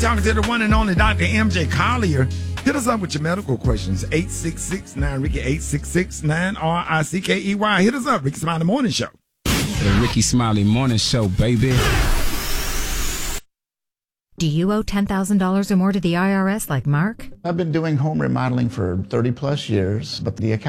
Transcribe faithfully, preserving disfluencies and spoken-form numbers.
talking to the one and only Doctor M J Collier. Hit us up with your medical questions. eight six six nine Ricky, eight six six nine R I C K E Y. Hit us up, Ricky Smiley Morning Show. The Ricky Smiley Morning Show, baby. Do you owe ten thousand dollars or more to the I R S like Mark? I've been doing home remodeling for thirty plus years, but the account